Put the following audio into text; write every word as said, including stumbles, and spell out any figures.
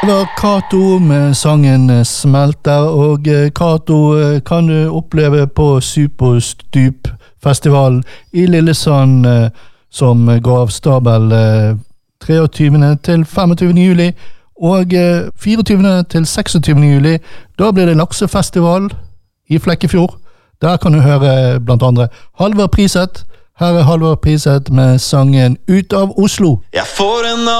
Det var Kato med sangen Smelter, og Kato kan du oppleve på Superstup-festivalen i Lillesand, som går av stabel treogtyvende til femogtyvende juli, og fireogtyvende til seksogtyvende juli. Da blir det laksefestival i Flekkefjord. Der kan du høre blant andre Halvard Priseth. Her er Halvard Priseth med sangen Ut av Oslo. Jeg får en